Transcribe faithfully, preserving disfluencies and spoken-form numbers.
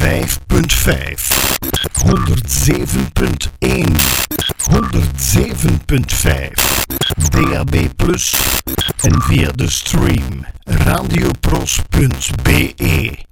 vijf punt vijf, honderdzeven punt één, honderdzeven punt vijf, D A B plus en via de stream radiopros punt be.